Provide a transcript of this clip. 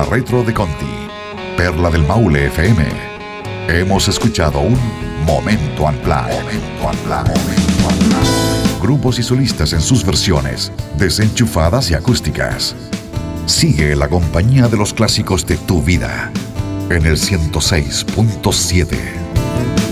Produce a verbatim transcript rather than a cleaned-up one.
la retro de Conti, Perla del Maule F M. Hemos escuchado un Momento Unplugged. Momento Unplugged. Momento Unplugged. Grupos y solistas en sus versiones, desenchufadas y acústicas. Sigue la compañía de los clásicos de tu vida en el ciento seis punto siete.